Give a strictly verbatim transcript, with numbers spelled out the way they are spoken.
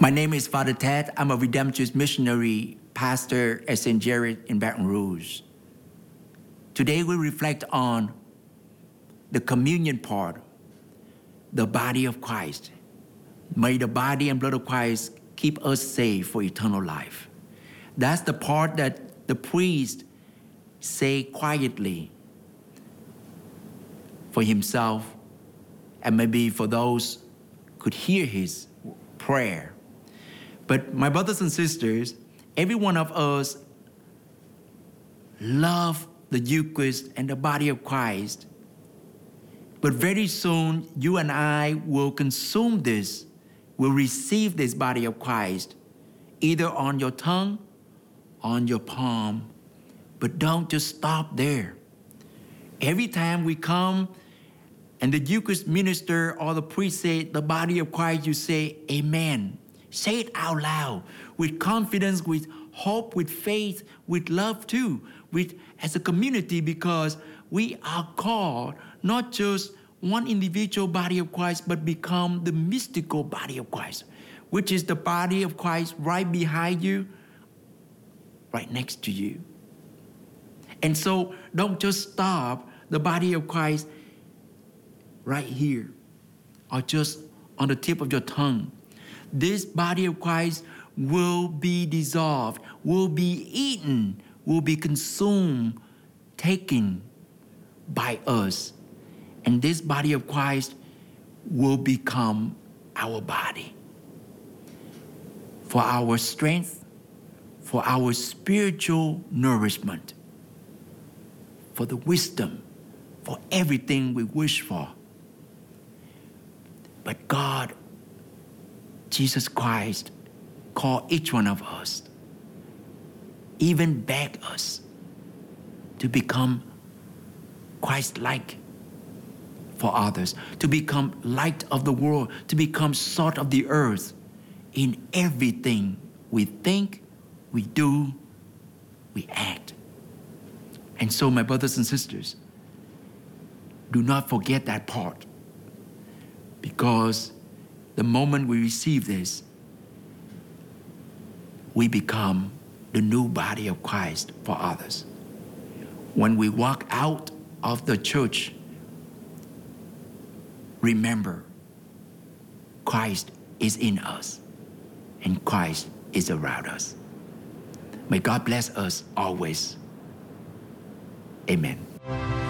My name is Father Ted. I'm a Redemptorist missionary pastor at Saint Jared in Baton Rouge. Today we reflect on the communion part, the body of Christ. May the body and blood of Christ keep us safe for eternal life. That's the part that the priest say quietly for himself and maybe for those could hear his prayer. But my brothers and sisters, every one of us love the Eucharist and the body of Christ. But very soon, you and I will consume this, will receive this body of Christ, either on your tongue, on your palm. But don't just stop there. Every time we come and the Eucharist minister or the priest say the body of Christ, you say, Amen. Say it out loud with confidence, with hope, with faith, with love too, with as a community, because we are called not just one individual body of Christ, but become the mystical body of Christ, which is the body of Christ right behind you, right next to you. And so don't just stop the body of Christ right here or just on the tip of your tongue. This body of Christ will be dissolved, will be eaten, will be consumed, taken by us. And this body of Christ will become our body. For our strength, for our spiritual nourishment, for the wisdom, for everything we wish for. But God, Jesus Christ, called each one of us, even beg us to become Christ-like for others, to become light of the world, to become salt of the earth in everything we think, we do, we act. And so, my brothers and sisters, do not forget that part, because the moment we receive this, we become the new body of Christ for others. When we walk out of the church, remember, Christ is in us and Christ is around us. May God bless us always. Amen.